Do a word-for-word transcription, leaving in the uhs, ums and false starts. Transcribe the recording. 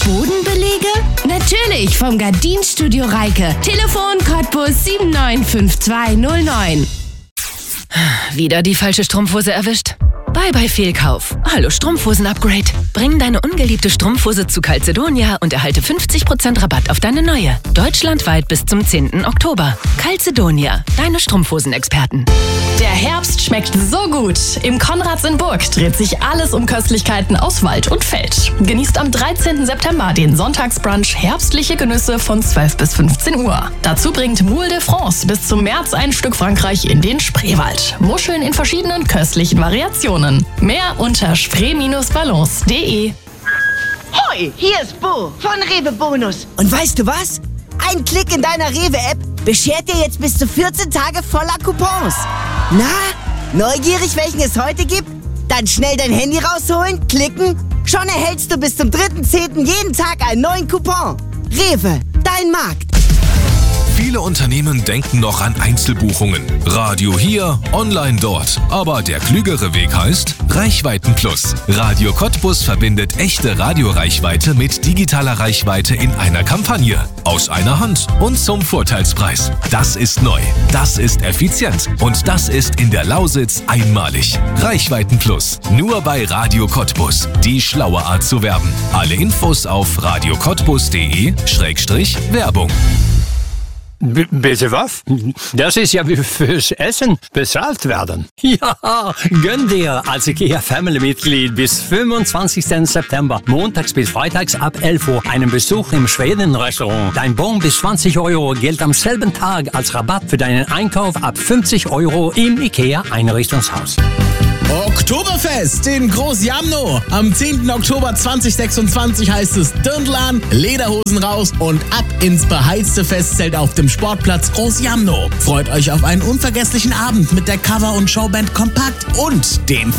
Bodenbelege? Natürlich vom Gardinstudio Reike. Telefon Cottbus sieben neun fünf zwei null neun. Wieder die falsche Strumpfhose erwischt? Bye bye Fehlkauf. Hallo Strumpfhosen-Upgrade. Bring deine ungeliebte Strumpfhose zu Calzedonia und erhalte fünfzig Prozent Rabatt auf deine neue. Deutschlandweit bis zum zehnten Oktober. Calzedonia, deine Strumpfhosen-Experten. Der Herbst schmeckt so gut. Im Konrads in Burg dreht sich alles um Köstlichkeiten aus Wald und Feld. Genießt am dreizehnten September den Sonntagsbrunch herbstliche Genüsse von zwölf bis fünfzehn Uhr. Dazu bringt Moule de France bis zum März ein Stück Frankreich in den Spreewald. Muscheln in verschiedenen köstlichen Variationen. Mehr unter spree-ballons punkt de. Hoi, hier ist Bo von Rewe Bonus. Und weißt du was? Ein Klick in deiner Rewe-App beschert dir jetzt bis zu vierzehn Tage voller Coupons. Na, neugierig, welchen es heute gibt? Dann schnell dein Handy rausholen, klicken. Schon erhältst du bis zum dritten zehnten jeden Tag einen neuen Coupon. Rewe, dein Markt. Viele Unternehmen denken noch an Einzelbuchungen. Radio hier, online dort. Aber der klügere Weg heißt Reichweiten Plus. Radio Cottbus verbindet echte Radioreichweite mit digitaler Reichweite in einer Kampagne. Aus einer Hand und zum Vorteilspreis. Das ist neu, das ist effizient und das ist in der Lausitz einmalig. Reichweiten Plus. Nur bei Radio Cottbus. Die schlaue Art zu werben. Alle Infos auf radio cottbus punkt de Schrägstrich Werbung. B- bitte was? Das ist ja wie fürs Essen bezahlt werden. Ja, gönn dir als IKEA Family-Mitglied bis fünfundzwanzigsten September, montags bis freitags ab elf Uhr, einen Besuch im Schweden-Restaurant. Dein Bon bis zwanzig Euro gilt am selben Tag als Rabatt für deinen Einkauf ab fünfzig Euro im IKEA-Einrichtungshaus. Oktoberfest in Groß-Jamno. Am zehnten Oktober zweitausendsechsundzwanzig heißt es Dirndl, Lederhosen raus und ab ins beheizte Festzelt auf dem Sportplatz Groß-Jamno. Freut euch auf einen unvergesslichen Abend mit der Cover- und Showband Kompakt und den